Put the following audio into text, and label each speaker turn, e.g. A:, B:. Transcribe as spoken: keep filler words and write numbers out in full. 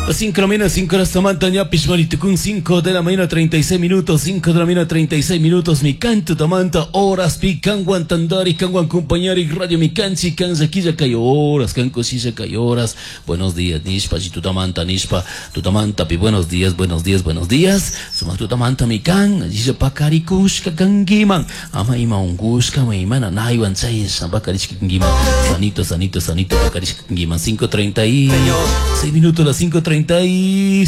A: Las cinco de la mañana, cinco horas Tamanta, Ñapis, Maritukun, cinco de la mañana, treinta y seis minutos, cinco de la mañana, treinta y seis minutos, mi canto Tamanta, horas, picanguan, tandari, canguan, compañari, radio, mi canchi, canzaquilla, cay horas, cancosilla, cay horas. Buenos días, Nishpa, y tu Tamanta, Nishpa, tu Tamanta, pi, buenos días, buenos días, buenos días. Suma tu Tamanta, mi can, allí se pacarikushka, kangiman, ama ima ungushka, ma imana, naiwan, chayin, sambakarish, kangiman, sanito, sanito, sanito, pacarish, kangiman, cinco treinta y seis minutos, las cinco treinta y